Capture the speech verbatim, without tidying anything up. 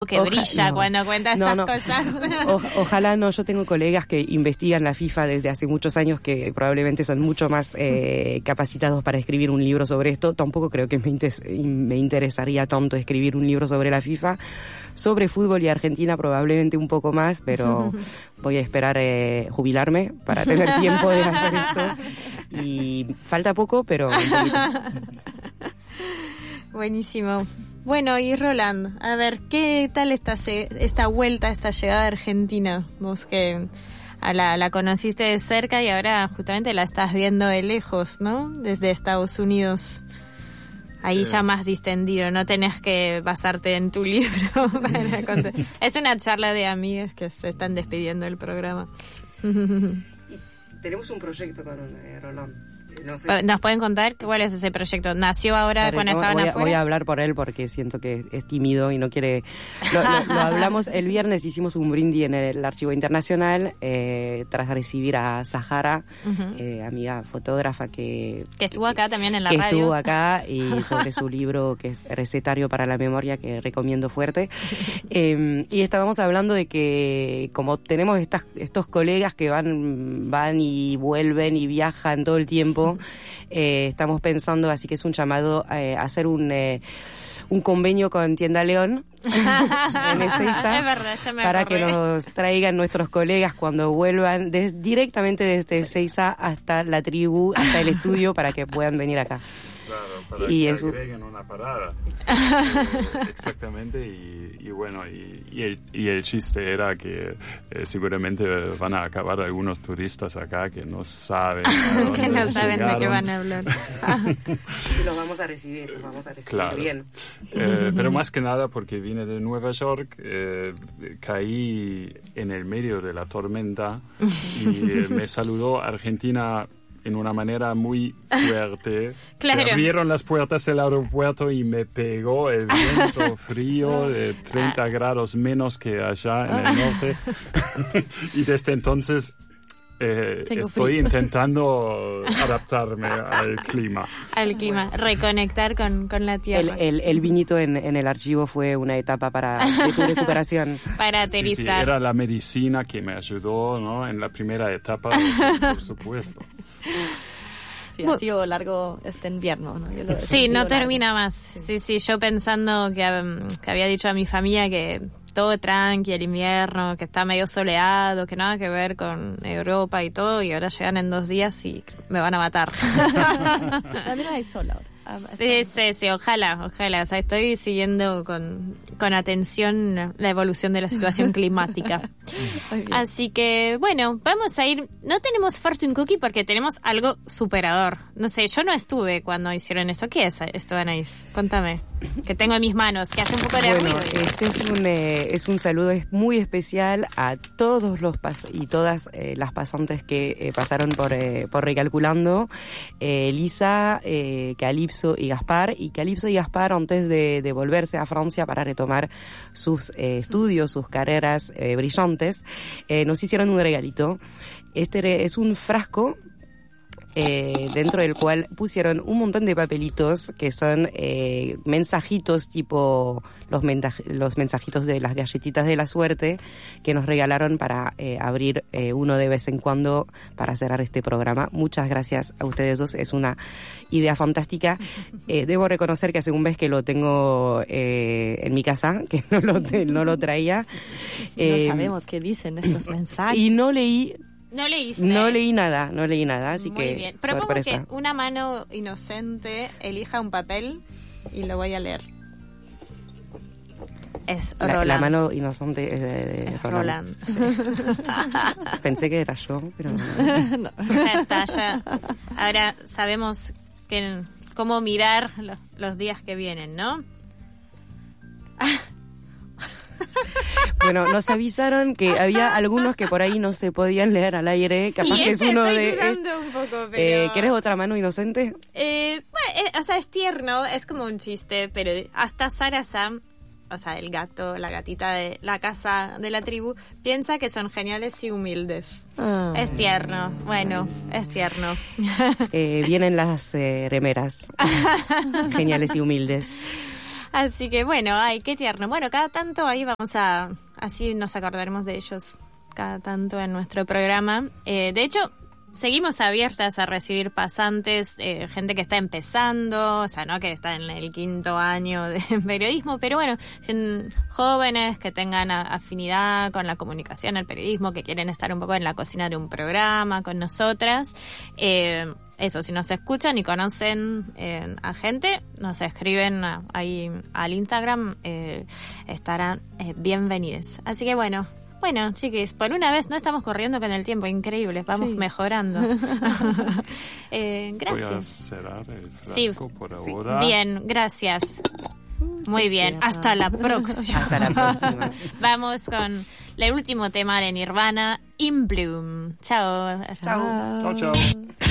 que Oja, brilla no. cuando cuenta estas no, no. cosas. O, ojalá no, yo tengo colegas que investigan la FIFA desde hace muchos años que probablemente son mucho más eh, capacitados para escribir un libro sobre esto. Tampoco creo que me, inter- me interesaría tanto escribir un libro sobre la FIFA. Sobre fútbol y Argentina probablemente un poco más, pero voy a esperar eh, jubilarme para tener tiempo de hacer esto. Y falta poco, pero un poquito. Buenísimo. Bueno, y Roland, a ver, ¿qué tal esta, esta vuelta, esta llegada a Argentina? Vos que a la, la conociste de cerca y ahora justamente la estás viendo de lejos, ¿no? Desde Estados Unidos. Ahí ya más distendido, no tenés que basarte en tu libro para contar. Es una charla de amigas que se están despidiendo del programa. Tenemos un proyecto con eh, Roland. No sé. ¿Nos pueden contar cuál es ese proyecto? ¿Nació ahora Pare, cuando no, estaban voy a, afuera? Voy a hablar por él porque siento que es tímido y no quiere... Lo, lo, lo hablamos el viernes, hicimos un brindis en el Archivo Internacional eh, tras recibir a Sahara, uh-huh. eh, amiga fotógrafa que... Que estuvo acá también en la que radio. Que estuvo acá y sobre su libro que es Recetario para la Memoria, que recomiendo fuerte. Eh, y estábamos hablando de que como tenemos estas, estos colegas que van, van y vuelven y viajan todo el tiempo, Eh, estamos pensando, así que es un llamado eh, a hacer un eh, un convenio con Tienda León en Ezeiza, es verdad, ya me para acordé. que nos traigan nuestros colegas cuando vuelvan des, directamente desde Ezeiza hasta la tribu, hasta el estudio, para que puedan venir acá. Claro, para y que eso... agreguen una parada. eh, exactamente, y, y bueno, y, y, el, y el chiste era que eh, seguramente van a acabar algunos turistas acá que no saben que no saben llegaron. de qué van a hablar. Y los vamos a recibir, los vamos a recibir claro. bien. Eh, pero más que nada porque vine de Nueva York, eh, caí en el medio de la tormenta y eh, me saludó Argentina en una manera muy fuerte. Claro. Se abrieron las puertas del aeropuerto y me pegó el viento frío de treinta grados menos que allá en el norte. Y desde entonces eh, estoy frío. intentando adaptarme al clima. Al clima, bueno. Reconectar con, con la tierra. El, el, el vinito en, en el archivo fue una etapa para de tu recuperación. Para aterrizar. Sí, sí, era la medicina que me ayudó, ¿no? En la primera etapa, por supuesto. Sí, ha sido largo este invierno, ¿no? Lo, sí, no termina largo. más. Sí. sí, sí, yo pensando que, um, que había dicho a mi familia que todo tranqui, el invierno, que está medio soleado, que nada que ver con Europa y todo, y ahora llegan en dos días y me van a matar. También hay sol ahora. Sí, sí, sí, ojalá, ojalá. O sea, estoy siguiendo con, con atención la evolución de la situación climática. Así que, bueno, vamos a ir. No tenemos Fortune Cookie porque tenemos algo superador. No sé, yo no estuve cuando hicieron esto. ¿Qué es esto, Anaís? Contame. Que tengo en mis manos, que hace un poco de bueno, ruido. Este es un, eh, es un saludo muy especial a todos los pas- y todas eh, las pasantes que eh, pasaron por, eh, por Recalculando. Eh, Lisa, eh, Calipso y Gaspar. Y Calipso y Gaspar, antes de, de volverse a Francia para retomar sus eh, estudios, sus carreras eh, brillantes, eh, nos hicieron un regalito. Este es un frasco Eh, dentro del cual pusieron un montón de papelitos que son eh, mensajitos tipo los, mentaj- los mensajitos de las galletitas de la suerte que nos regalaron para eh, abrir eh, uno de vez en cuando para cerrar este programa. Muchas gracias a ustedes dos, es una idea fantástica. Eh, debo reconocer que hace un mes que lo tengo eh, en mi casa, que no lo, te- no lo traía. Eh, no sabemos qué dicen estos mensajes. Y no leí No leíste. No leí nada, no leí nada, así Muy que bien. Propongo sorpresa. que una mano inocente elija un papel y lo voy a leer. Es La, Roland. la mano inocente es de, de es Roland. Roland. Sí. Pensé que era yo, pero no. No. Ya está, ya. Ahora sabemos que, cómo mirar los, los días que vienen, ¿no? Bueno, nos avisaron que había algunos que por ahí no se podían leer al aire. Capaz y que es uno estoy de. dudando Es, un poco, pero... eh, ¿Querés otra mano inocente? Eh, bueno, eh, o sea, es tierno, es como un chiste, pero hasta Sara Sam, o sea, el gato, la gatita de la casa de la tribu, piensa que son geniales y humildes. Ah. Es tierno, bueno, es tierno. Eh, vienen las eh, remeras. Geniales y humildes. Así que bueno, ay, qué tierno. Bueno, cada tanto ahí vamos a, así nos acordaremos de ellos cada tanto en nuestro programa. Eh, de hecho, seguimos abiertas a recibir pasantes, eh, gente que está empezando, o sea, no que está en el quinto año de periodismo, pero bueno, gen, jóvenes que tengan a, afinidad con la comunicación, el periodismo, que quieren estar un poco en la cocina de un programa con nosotras. Eh, eso, si nos escuchan y conocen eh, a gente, nos escriben a, ahí al Instagram, eh, estarán eh, bienvenidos. Así que bueno. Bueno, chiquis, por una vez no estamos corriendo con el tiempo, increíble, vamos sí. mejorando. eh, gracias. Voy a cerrar el frasco sí. por ahora. Bien, gracias. Muy sí, bien, cierto. Hasta la próxima. Hasta la próxima. Vamos con el último tema de Nirvana, In Bloom. Chao. Chao. Chao, chao.